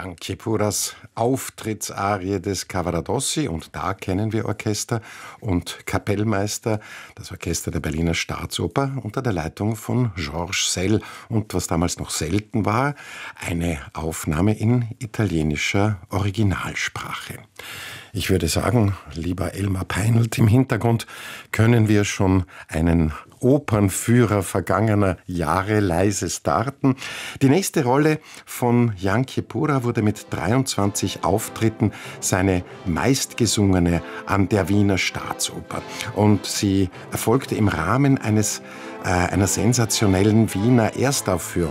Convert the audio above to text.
Jan Kepuras Auftrittsarie des Cavaradossi, und da kennen wir Orchester und Kapellmeister, das Orchester der Berliner Staatsoper unter der Leitung von Georges Szell, und was damals noch selten war, eine Aufnahme in italienischer Originalsprache. Ich würde sagen, lieber Elmar Peinelt, im Hintergrund können wir schon einen Opernführer vergangener Jahre leise starten. Die nächste Rolle von Jan Kepura wurde mit 23 Auftritten seine meistgesungene an der Wiener Staatsoper. Und sie erfolgte im Rahmen einer sensationellen Wiener Erstaufführung